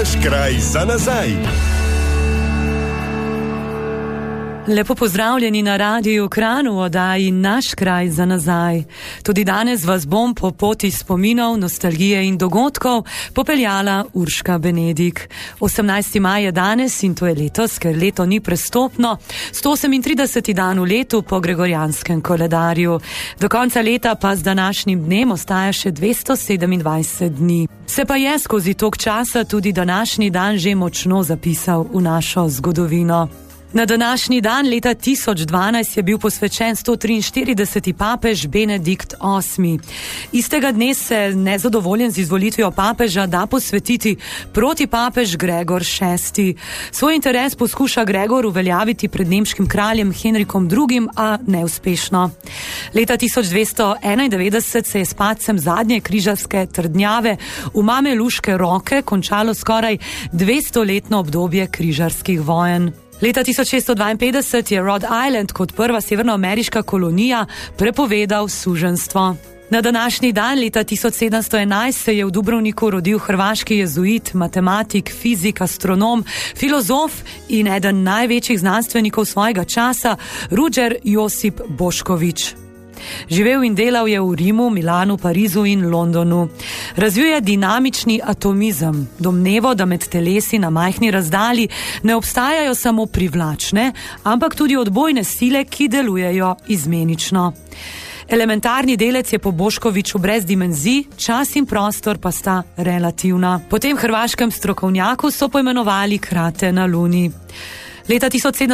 Naš kraj za nazaj. Lepo pozdravljeni na Radiu Kranj v oddaji Naš kraj za nazaj. Tudi danes vas bom po poti spominov, nostalgije in dogodkov popeljala Urška Benedik. 18. maj je danes in to je letos, ker leto ni prestopno, 138. dan v letu po gregorjanskem koledarju. Do konca leta pa z današnjim dnem ostaja še 227 dni. Se pa je skozi tok časa tudi današnji dan že močno zapisal v našo zgodovino. Na današnji dan leta 1012 je bil posvečen 143. papež Benedikt VIII. Istega dne se nezadovoljen z izvolitvijo papeža da posvetiti protipapež Gregor VI. Svoj interes poskuša Gregor uveljaviti pred nemškim kraljem Henrikom II, a neuspešno. Leta 1291 se je s padcem zadnje križarske trdnjave v mameluške roke končalo skoraj 200-letno obdobje križarskih vojen. Leta 1652 je Rhode Island kot prva severnoameriška kolonija prepovedal suženjstvo. Na današnji dan leta 1711 se je v Dubrovniku rodil hrvaški jezuit, matematik, fizik, astronom, filozof in eden največjih znanstvenikov svojega časa, Ruđer Josip Bošković. Živel in delal je v Rimu, Milanu, Parizu in Londonu. Razvil je dinamični atomizem, domnevo, da med telesi na majhni razdalji ne obstajajo samo privlačne, ampak tudi odbojne sile, ki delujejo izmenično. Elementarni delec je po Boškoviću brez dimenzij, čas in prostor pa sta relativna. Po tem hrvaškem strokovnjaku so poimenovali krate na Luni. Leta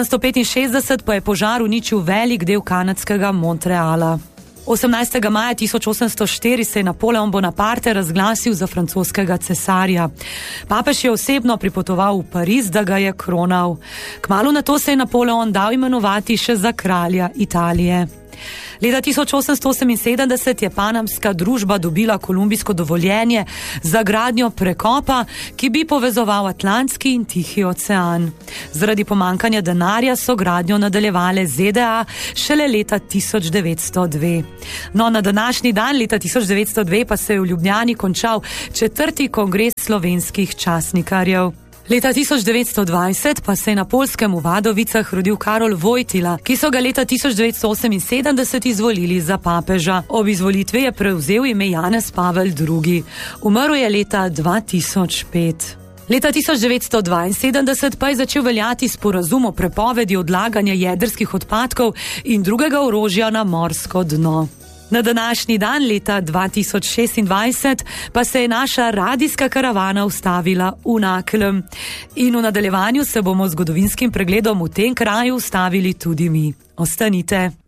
1765 pa je požar uničil velik del kanadskega Montreala. 18. maja 1804 se je Napoleon Bonaparte razglasil za francoskega cesarja. Papež je osebno pripotoval v Pariz, da ga je kronal. Kmalu nato se je Napoleon dal imenovati še za kralja Italije. Leta 1878 je panamska družba dobila kolumbijsko dovoljenje za gradnjo prekopa, ki bi povezoval Atlantski in Tihi ocean. Zaradi pomankanja denarja so gradnjo nadaljevale ZDA šele leta 1902. No, na današnji dan leta 1902 pa se je v Ljubljani končal 4. kongres slovenskih časnikarjev. Leta 1920 pa se je na Poljskem v Vadovicah rodil Karol Wojtyla, ki so ga leta 1978 izvolili za papeža. Ob izvolitvi je prevzel ime Janez Pavel II. Umrl je leta 2005. Leta 1972 pa je začel veljati sporazum o prepovedi odlaganja jedrskih odpadkov in drugega orožja na morsko dno. Na današnji dan leta 2026 pa se je naša radijska karavana ustavila v Naklem. In v nadaljevanju se bomo z zgodovinskim pregledom v tem kraju ustavili tudi mi. Ostanite.